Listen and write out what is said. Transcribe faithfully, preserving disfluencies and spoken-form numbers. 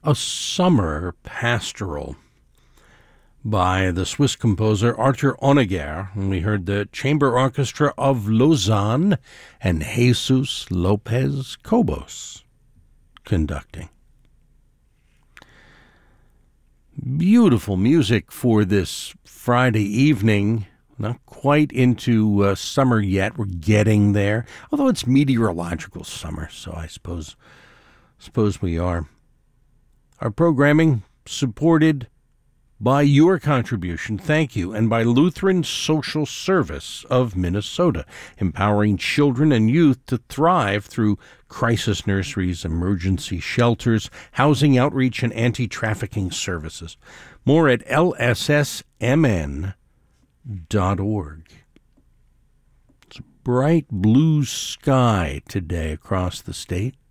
A Summer Pastoral by the Swiss composer Arthur Honegger. And we heard the Chamber Orchestra of Lausanne and Jesus Lopez Cobos conducting. Beautiful music for this Friday evening. Not quite into uh, summer yet. We're getting there. Although it's meteorological summer, so I suppose, suppose we are. Our programming supported by your contribution, thank you, and by Lutheran Social Service of Minnesota, empowering children and youth to thrive through crisis nurseries, emergency shelters, housing outreach, and anti-trafficking services. More at L S S M N dot org. It's a bright blue sky today across the state.